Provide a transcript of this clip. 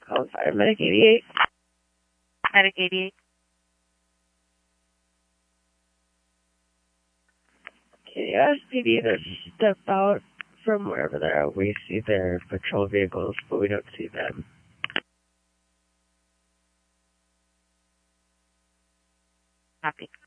Call Medic 88. Medic 88. Can you ask PD to step out from wherever they are? We see their patrol vehicles, but we don't see them. Copy.